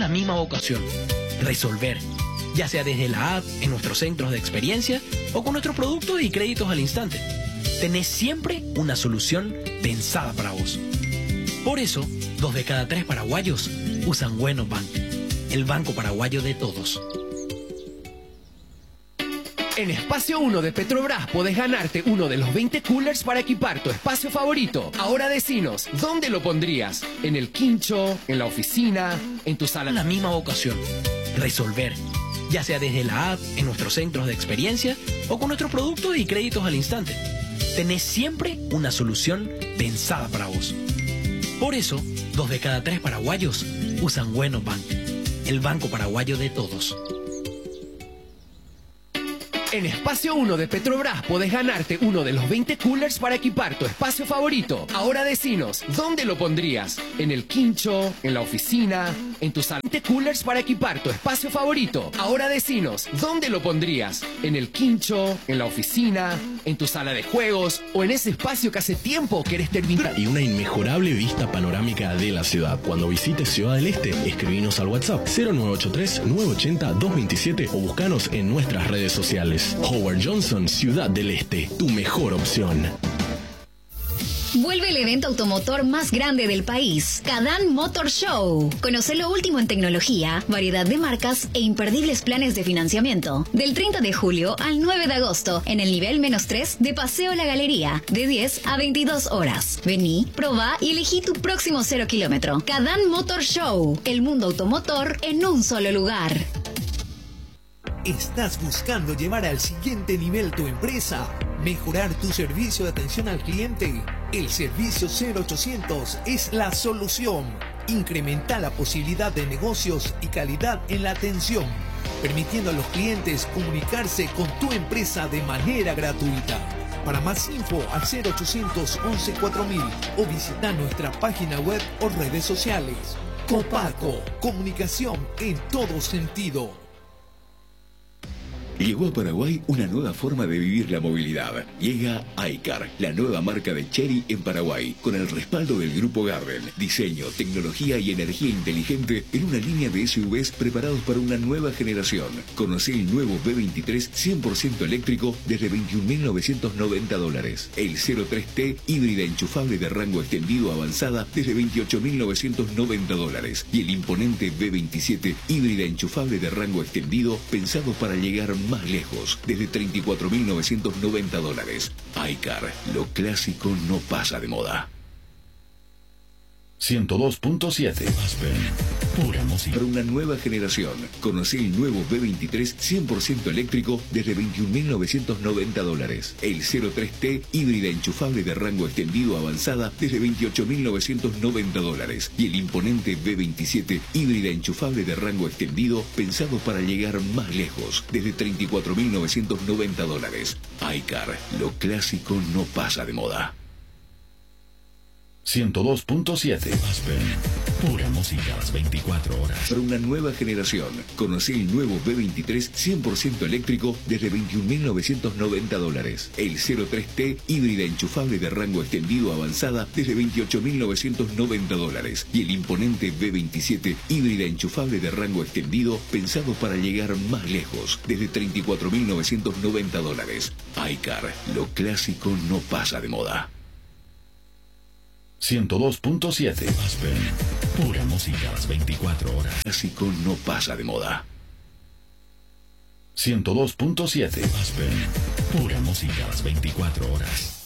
la misma vocación: resolver, ya sea desde la app, en nuestros centros de experiencia o con nuestros productos y créditos al instante. Tenés siempre una solución pensada para vos. Por eso, 2 de cada 3 paraguayos usan Bueno Bank, el banco paraguayo de todos. En Espacio 1 de Petrobras podés ganarte uno de los 20 coolers para equipar tu espacio favorito. Ahora decinos, ¿dónde lo pondrías? ¿En el quincho? ¿En la oficina? ¿En tu sala? La misma vocación: resolver, ya sea desde la app, en nuestros centros de experiencia o con nuestros productos y créditos al instante. Tenés siempre una solución pensada para vos. Por eso, 2 de cada 3 paraguayos usan Bueno Bank, el banco paraguayo de todos. En Espacio 1 de Petrobras podés ganarte uno de los 20 coolers para equipar tu espacio favorito. Ahora decinos, ¿dónde lo pondrías? ¿En el quincho? ¿En la oficina? ¿En tu sala? 20 coolers para equipar tu espacio favorito. Ahora decinos, ¿dónde lo pondrías? ¿En el quincho? ¿En la oficina? ¿En tu sala de juegos? ¿O en ese espacio que hace tiempo querés terminar? Y una inmejorable vista panorámica de la ciudad. Cuando visites Ciudad del Este, escribinos al WhatsApp 0983-980-227 o buscanos en nuestras redes sociales. Howard Johnson, Ciudad del Este, tu mejor opción. Vuelve el evento automotor más grande del país, Cadán Motor Show. Conoce lo último en tecnología, variedad de marcas e imperdibles planes de financiamiento. Del 30 de julio al 9 de agosto, en el nivel -3 de Paseo La Galería, de 10 a 22 horas. Vení, probá y elegí tu próximo 0 kilómetro. Cadán Motor Show, el mundo automotor en un solo lugar. ¿Estás buscando llevar al siguiente nivel tu empresa? ¿Mejorar tu servicio de atención al cliente? El servicio 0800 es la solución. Incrementa la posibilidad de negocios y calidad en la atención, permitiendo a los clientes comunicarse con tu empresa de manera gratuita. Para más info al 0800 11 4000 o visita nuestra página web o redes sociales. Copaco, comunicación en todo sentido. Llegó a Paraguay una nueva forma de vivir la movilidad. Llega iCar, la nueva marca de Chery en Paraguay, con el respaldo del Grupo Garden. Diseño, tecnología y energía inteligente en una línea de SUVs preparados para una nueva generación. Conoce el nuevo B23 100% eléctrico desde $21.990. El 03T híbrida enchufable de rango extendido avanzada desde $28.990. Y el imponente B27 híbrida enchufable de rango extendido pensado para llegar más lejos, desde $34.990. iCar, lo clásico no pasa de moda. 102.7 Aspen, pura música. Para una nueva generación, conoce el nuevo B23 100% eléctrico desde $21.990. El 03T híbrida enchufable de rango extendido avanzada desde $28.990. Y el imponente B27 híbrida enchufable de rango extendido pensado para llegar más lejos, desde $34.990. iCar, lo clásico no pasa de moda. 102.7 Aspen, pura música a las 24 horas. Para una nueva generación, conoce el nuevo B23 100% eléctrico desde $21.990. El 03T híbrida enchufable de rango extendido avanzada desde $28.990. Y el imponente B27 híbrida enchufable de rango extendido pensado para llegar más lejos, desde $34.990. iCar, lo clásico no pasa de moda. 102.7 Aspen, pura música a las 24 horas. Clásico no pasa de moda. 102.7 Aspen, pura música a las 24 horas.